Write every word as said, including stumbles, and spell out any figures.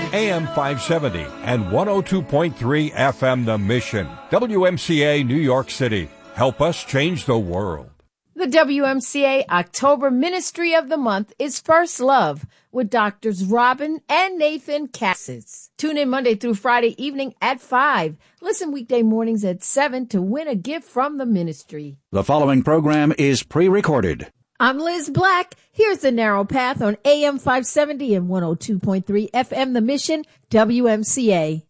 A M five seventy and one oh two point three F M The Mission. W M C A New York City. Help us change the world. The W M C A October Ministry of the Month is First Love with Doctors Robin and Nathan Cassis. Tune in Monday through Friday evening at five. Listen weekday mornings at seven to win a gift from the ministry. The following program is pre-recorded. I'm Liz Black. Here's The Narrow Path on A M five seventy and one oh two point three F M The Mission, W M C A.